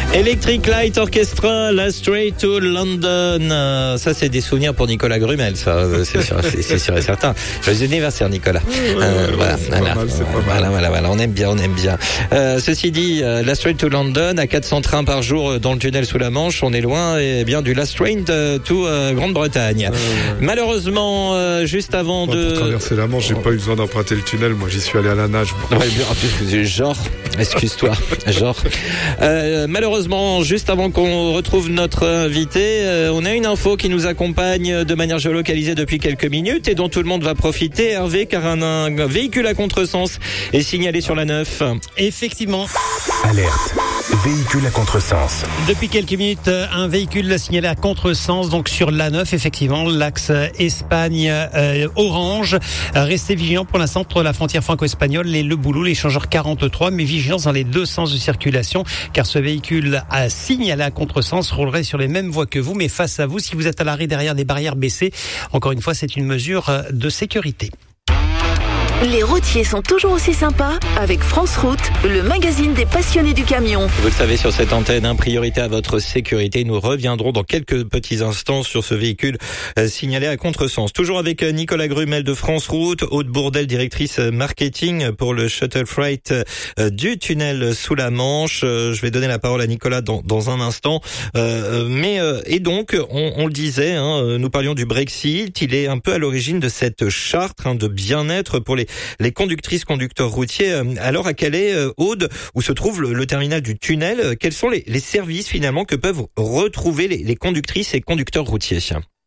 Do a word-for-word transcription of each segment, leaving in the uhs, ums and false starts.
Electric Light Orchestra, Last Train to London. Euh, ça, c'est des souvenirs pour Nicolas Grumel, ça, c'est sûr, c'est, c'est sûr et certain. Joyeux anniversaire, Nicolas. Euh, voilà, voilà, mal, voilà, voilà, voilà, on aime bien, on aime bien. Euh, ceci dit, euh, Last Train to London, à quatre cents trains par jour dans le tunnel sous la Manche, on est loin, et bien du Last Train to euh, Grande-Bretagne. Euh, Malheureusement, euh, juste avant moi, de pour traverser la Manche, j'ai pas eu besoin d'emprunter le tunnel. Moi, j'y suis allé à la nage. Ouais, bien, genre, excuse-toi, genre. Euh, malheureusement, juste avant qu'on retrouve notre invité, euh, on a une info qui nous accompagne de manière géolocalisée depuis quelques minutes et dont tout le monde va profiter, Hervé, car un, un véhicule à contresens est signalé sur la neuf. Effectivement. Alerte. Véhicule à contresens. Depuis quelques minutes, un véhicule signalé à contresens, donc sur l'A neuf, effectivement, l'axe Espagne-Orange. Euh, Restez vigilants pour l'instant entre la frontière franco-espagnole et le Boulot, l'échangeur quarante-trois, mais vigilance dans les deux sens de circulation, car ce véhicule à signalé à contresens roulerait sur les mêmes voies que vous, mais face à vous, si vous êtes à l'arrêt derrière des barrières baissées, encore une fois, c'est une mesure de sécurité. Les routiers sont toujours aussi sympas avec France Route, le magazine des passionnés du camion. Vous le savez, sur cette antenne, hein, priorité à votre sécurité. Nous reviendrons dans quelques petits instants sur ce véhicule euh, signalé à contresens. Toujours avec euh, Nicolas Grumel de France Route, Aude Bourdelle, directrice marketing pour le Shuttle Freight euh, du tunnel sous la Manche. Euh, je vais donner la parole à Nicolas dans, dans un instant. Euh, mais euh, et donc, on, on le disait, hein, nous parlions du Brexit. Il est un peu à l'origine de cette charte hein, de bien-être pour les les conductrices, conducteurs routiers. Alors, à Calais, Aude, où se trouve le, le terminal du tunnel, quels sont les, les services finalement que peuvent retrouver les, les conductrices et conducteurs routiers ?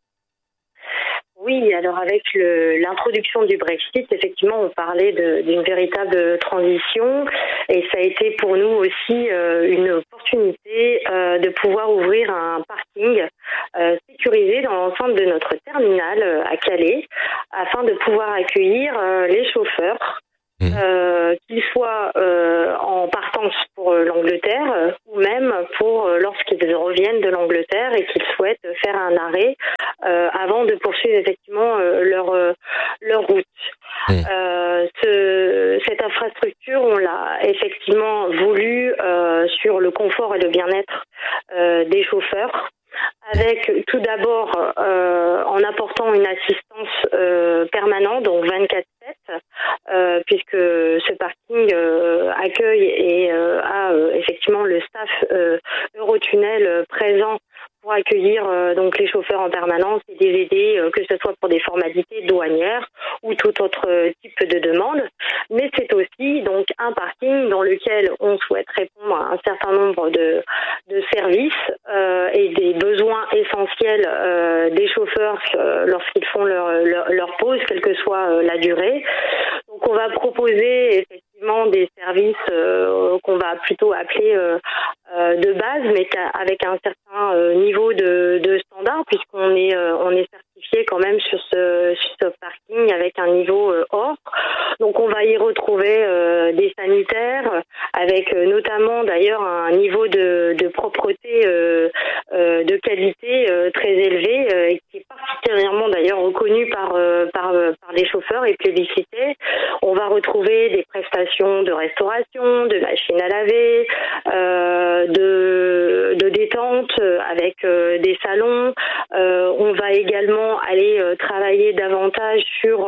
Oui, alors avec le, l'introduction du Brexit, effectivement, on parlait de, d'une véritable transition et ça a été pour nous aussi euh, une opportunité euh, de pouvoir ouvrir un parking euh, sécurisé dans l'ensemble de notre terminal euh, à Calais afin de pouvoir accueillir euh, les chauffeurs. Euh, qu'ils soient euh, en partance pour euh, l'Angleterre euh, ou même pour euh, lorsqu'ils reviennent de l'Angleterre et qu'ils souhaitent faire un arrêt euh, avant de poursuivre effectivement euh, leur euh, leur route. Mmh. Euh, ce, cette infrastructure, on l'a effectivement voulu euh, sur le confort et le bien-être euh, des chauffeurs. Avec tout d'abord euh, en apportant une assistance euh, permanente, donc vingt-quatre sept, euh, puisque ce parking euh, accueille et euh, a euh, effectivement le staff euh, Eurotunnel euh, présent pour accueillir euh, donc les chauffeurs en permanence et les aider, euh, que ce soit pour des formalités douanières ou tout autre euh, type de demande. Mais c'est aussi donc un parking dans lequel on souhaite répondre à un certain nombre de, de services euh, et des besoins essentiels euh, des chauffeurs euh, lorsqu'ils font leur, leur, leur pause, quelle que soit euh, la durée. Donc on va proposer effectivement des services euh, qu'on va plutôt appeler euh, euh, de base, mais avec un certain euh, niveau de, de standard, puisqu'on est euh, on est certifié quand même sur ce, sur ce parking avec un niveau euh, or. Donc on va y retrouver euh, des sanitaires, avec euh, notamment d'ailleurs un niveau de, de propreté, euh, euh, de qualité euh, très élevé, euh, et qui est particulièrement d'ailleurs reconnu par euh, par par les chauffeurs et plébiscité. On va retrouver des prestations de restauration, de machines à laver, euh, de, de détente avec euh, des salons. Euh, on va également aller euh, travailler davantage sur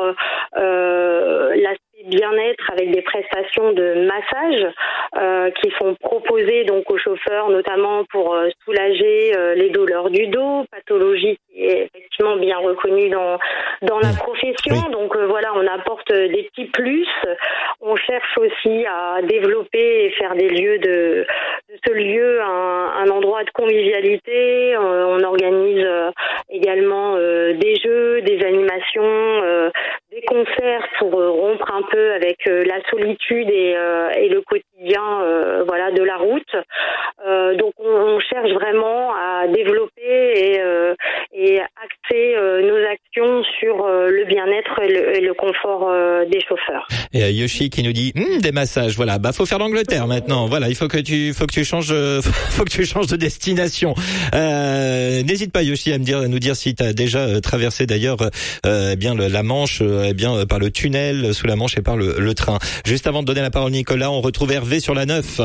euh, l'aspect bien-être avec des prestations de massage euh, qui sont proposées donc aux chauffeurs, notamment pour euh, soulager euh, les douleurs du dos, pathologie qui est effectivement bien reconnue dans dans la profession. Oui. Donc euh, voilà, on apporte des petits plus. On cherche aussi à développer et faire des lieux de, de ce lieu un, un endroit de convivialité. Euh, on organise euh, également euh, des jeux, des animations, euh, des concerts pour euh, rompre un peu avec euh, la solitude et, euh, et le quotidien euh, voilà, de la route. Euh, donc on, on cherche vraiment à développer et, euh, et axer euh, nos actions sur euh, le bien-être et le, et le confort euh, des chauffeurs. Et euh, Yoshi qui nous dit hm, des massages, voilà, bah faut faire l'Angleterre maintenant. Voilà, il faut que tu faut que tu changes faut que tu changes de destination. Euh, Euh, n'hésite pas Yoshi à me dire, à nous dire si tu as déjà euh, traversé d'ailleurs euh, eh bien le, la Manche, euh, eh bien euh, par le tunnel sous la Manche et par le, le train. Juste avant de donner la parole à Nicolas, on retrouve Hervé sur la neuf.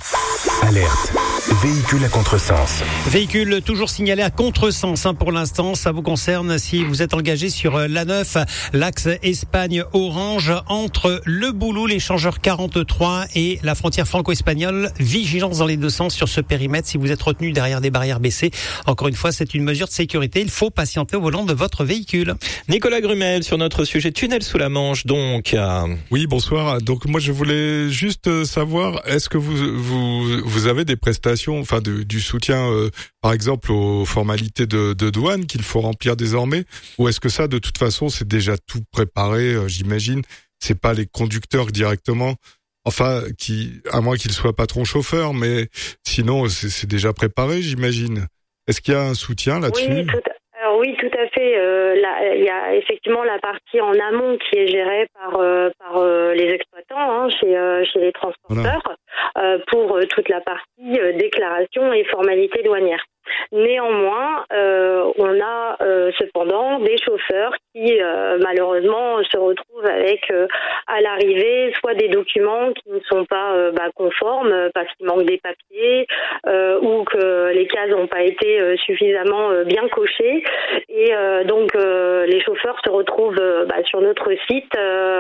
Alerte. Véhicule à contresens. Véhicule toujours signalé à contresens hein, pour l'instant. Ça vous concerne si vous êtes engagé sur l'A neuf, l'axe Espagne-Orange, entre Le Boulou, l'échangeur quarante-trois et la frontière franco-espagnole. Vigilance dans les deux sens sur ce périmètre si vous êtes retenu derrière des barrières baissées. Encore une fois, c'est une mesure de sécurité. Il faut patienter au volant de votre véhicule. Nicolas Grumel sur notre sujet tunnel sous la Manche donc. Oui, bonsoir. Donc moi je voulais juste savoir, est-ce que vous vous vous avez des prestations, enfin de, du soutien, euh, par exemple aux formalités de, de douane qu'il faut remplir désormais, ou est-ce que ça, de toute façon, c'est déjà tout préparé, euh, j'imagine. C'est pas les conducteurs directement, enfin, qui, à moins qu'ils soient patron chauffeur, mais sinon c'est, c'est déjà préparé, j'imagine. Est-ce qu'il y a un soutien là-dessus? Oui, tout à, alors oui, tout à fait. Euh, là, il y a effectivement la partie en amont qui est gérée par euh, par euh, les exploitants hein, chez euh, chez les transporteurs. Voilà. Euh, pour toute la partie euh, déclaration et formalités douanières. Néanmoins, euh, on a euh, cependant des chauffeurs qui euh, malheureusement se retrouvent avec euh, à l'arrivée soit des documents qui ne sont pas euh, bah, conformes parce qu'il manque des papiers euh, ou que les cases n'ont pas été euh, suffisamment euh, bien cochées et euh, donc euh, les chauffeurs se retrouvent euh, bah, sur notre site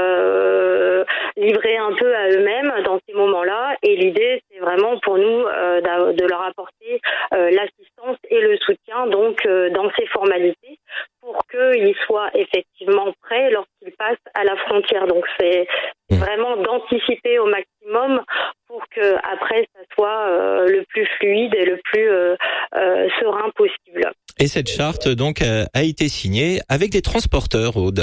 euh, livrés un peu à eux-mêmes dans ces moments-là et l'idée c'est vraiment pour nous euh, de leur apporter euh, l'assistance et le soutien donc euh, dans ces formalités pour qu'ils soient effectivement prêts lorsqu'ils passent à la frontière. Donc c'est vraiment d'anticiper au maximum pour que après ça soit euh, le plus fluide et le plus euh, euh, serein possible. Et cette charte donc a été signée avec des transporteurs, Aude.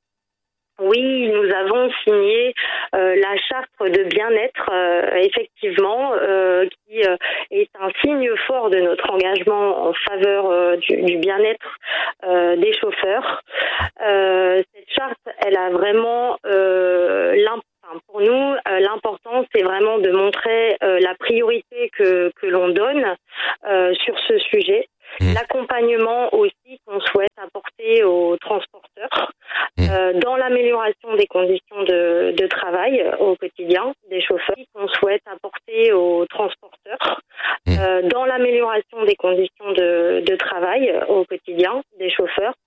Oui, nous avons signé euh, la charte de bien-être, euh, effectivement, euh, qui euh, est un signe fort de notre engagement en faveur euh, du, du bien-être euh, des chauffeurs. Euh, cette charte, elle a vraiment euh, l'importance. Pour nous, euh, l'important, c'est vraiment de montrer euh, la priorité que, que l'on donne euh, sur ce sujet. Mmh. L'accompagnement aussi qu'on souhaite apporter aux transporteurs euh, dans l'amélioration des conditions de, de travail au quotidien des chauffeurs, qu'on souhaite apporter aux transporteurs euh, dans l'amélioration des conditions de, de travail au quotidien des chauffeurs